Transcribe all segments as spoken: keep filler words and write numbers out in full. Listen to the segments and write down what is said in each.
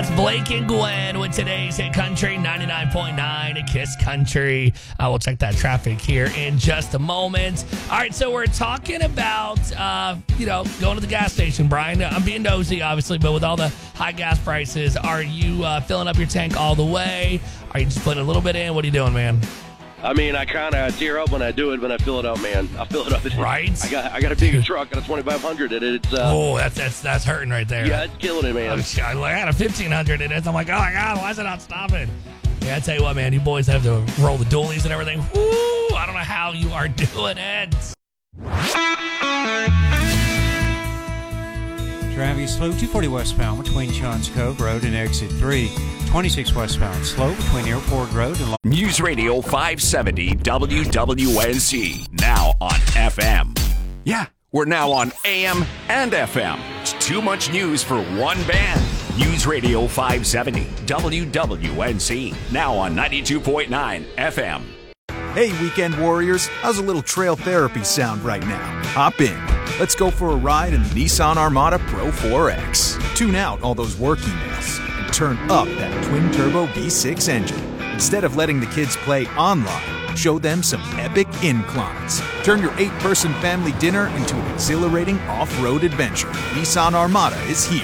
It's Blake and Gwen with today's Hit Country ninety-nine point nine at Kiss Country. I will check that traffic here in just a moment. All right, so we're talking about, uh, you know, going to the gas station, Brian. I'm being nosy, obviously, but with all the high gas prices, are you uh, filling up your tank all the way? Are you just putting a little bit in? What are you doing, man? I mean, I kind of tear up when I do it, when I fill it up, man. I fill it up. Right? I got I got a bigger truck. Got a twenty-five hundred in it. It's, uh, oh, that's that's that's hurting right there. Yeah, it's killing it, man. I had a fifteen hundred in it. I'm like, oh, my God, why is it not stopping? Yeah, I tell you what, man, you boys have to roll the dualies and everything. Woo! I don't know how you are doing it. Traffic slow, two forty westbound between Johns Cove Road and Exit three. twenty-six westbound slow between Airport Road and... News Radio five seventy W W N C. Now on F M. Yeah, we're now on A M and F M. It's too much news for one band. News Radio five seventy W W N C. Now on ninety-two point nine F M. Hey, weekend warriors. How's a little trail therapy sound right now? Hop in. Let's go for a ride in the Nissan Armada Pro four X. Tune out all those work emails and turn up that twin-turbo V six engine. Instead of letting the kids play online, show them some epic inclines. Turn your eight-person family dinner into an exhilarating off-road adventure. Nissan Armada is here.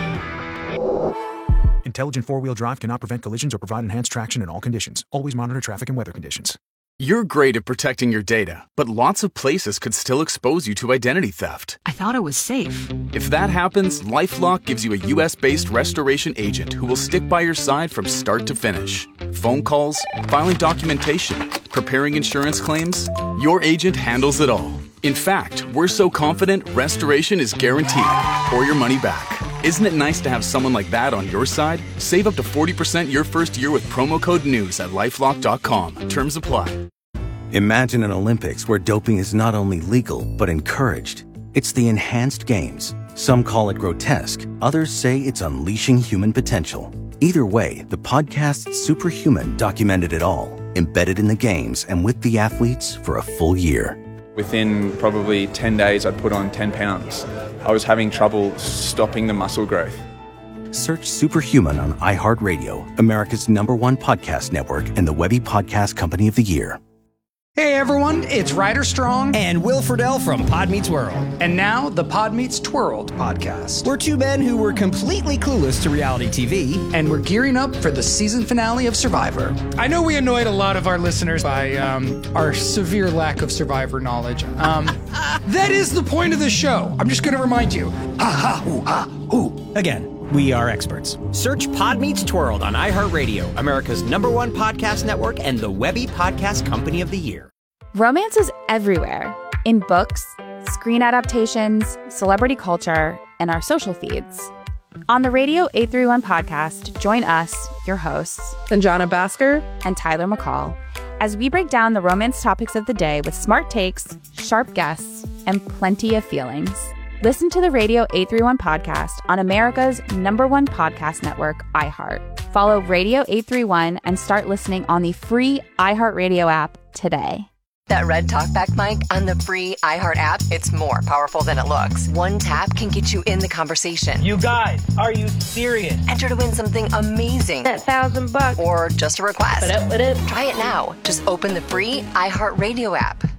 Intelligent four-wheel drive cannot prevent collisions or provide enhanced traction in all conditions. Always monitor traffic and weather conditions. You're great at protecting your data, but lots of places could still expose you to identity theft. I thought it was safe. If that happens, LifeLock gives you a U S-based restoration agent who will stick by your side from start to finish. Phone calls, filing documentation, preparing insurance claims, your agent handles it all. In fact, we're so confident restoration is guaranteed or your money back. Isn't it nice to have someone like that on your side? Save up to forty percent your first year with promo code NEWS at lifelock dot com. Terms apply. Imagine an Olympics where doping is not only legal, but encouraged. It's the enhanced games. Some call it grotesque. Others say it's unleashing human potential. Either way, the podcast Superhuman documented it all, embedded in the games and with the athletes for a full year. Within probably ten days, I'd put on ten pounds. I was having trouble stopping the muscle growth. Search Superhuman on iHeartRadio, America's number one podcast network and the Webby Podcast Company of the Year. Hey everyone, it's Ryder Strong and Will Friedle from Pod Meets World. And now the Pod Meets Twirled podcast. We're two men who were completely clueless to reality T V. And we're gearing up for the season finale of Survivor. I know we annoyed a lot of our listeners by um, our severe lack of Survivor knowledge. Um, that is the point of the show. I'm just going to remind you. Ah, ha, ooh, ah, ooh. Again. We are experts. Search Pod Meets Twirled on iHeartRadio, America's number one podcast network and the Webby Podcast Company of the Year. Romance is everywhere. In books, screen adaptations, celebrity culture, and our social feeds. On the Radio eight thirty-one podcast, join us, your hosts, Sanjana Bhaskar and Tyler McCall, as we break down the romance topics of the day with smart takes, sharp guests, and plenty of feelings. Listen to the Radio eight thirty-one podcast on America's number one podcast network, iHeart. Follow Radio eight thirty-one and start listening on the free iHeartRadio app today. That Red Talkback mic on the free iHeart app, it's more powerful than it looks. One tap can get you in the conversation. You guys, are you serious? Enter to win something amazing. That thousand bucks. Or just a request. What up, what up? Try it now. Just open the free iHeartRadio app.